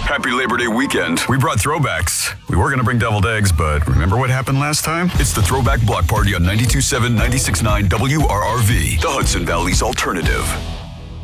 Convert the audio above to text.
Happy Labor Day weekend. We brought throwbacks. We were going to bring deviled eggs, but remember what happened last time? It's the Throwback Block Party on 92.7, 96.9 WRRV, the Hudson Valley's alternative.